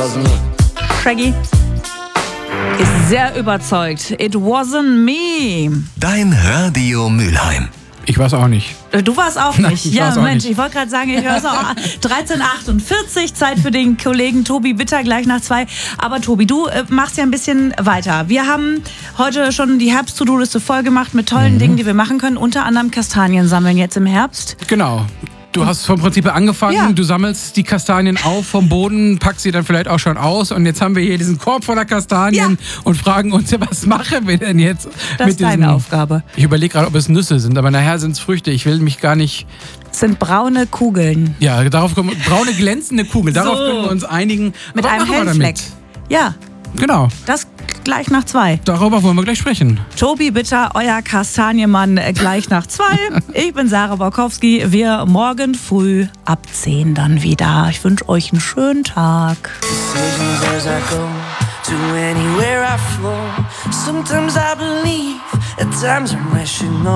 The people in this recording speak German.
Shaggy ist sehr überzeugt. It wasn't me. Dein Radio Mülheim. Ich weiß auch nicht. Du warst auch Nein, nicht. ich Ja, war's auch Mensch, nicht. ich wollte gerade sagen, ich höre es auch. 13:48, Zeit für den Kollegen Tobi Bitter, gleich nach 2. Aber Tobi, du machst ja ein bisschen weiter. Wir haben heute schon die Herbst-To-Do-Liste voll gemacht mit tollen Dingen, die wir machen können. Unter anderem Kastanien sammeln jetzt im Herbst. Genau. Du hast vom Prinzip angefangen, Ja. Du sammelst die Kastanien auf vom Boden, packst sie dann vielleicht auch schon aus und jetzt haben wir hier diesen Korb voller Kastanien und fragen uns, was machen wir denn jetzt Das mit ist deine Aufgabe. Ich überlege gerade, ob es Nüsse sind, aber nachher sind es Früchte. Ich will mich gar nicht... Es sind braune Kugeln. Ja, darauf kommen braune glänzende Kugeln. Darauf So. können wir uns einigen. Mit Aber einem machen wir hellen Fleck. damit. Ja, Genau, das gleich nach 2. darüber wollen wir gleich sprechen. Tobi Bitter, euer Kastanienmann, gleich nach 2. Ich bin Sarah Borkowski. Wir morgen früh ab 10 dann wieder. Ich wünsche euch einen schönen Tag. Decisions as I go to anywhere I flow. Sometimes I believe, at times I should know.